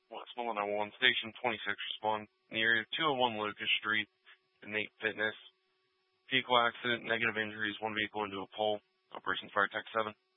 Westmoreland 911, Station 26, respond in the area of 201 Lucas Street, Innate Fitness. Vehicle accident, negative injuries, one vehicle into a pole. Operation Fire Tech 7.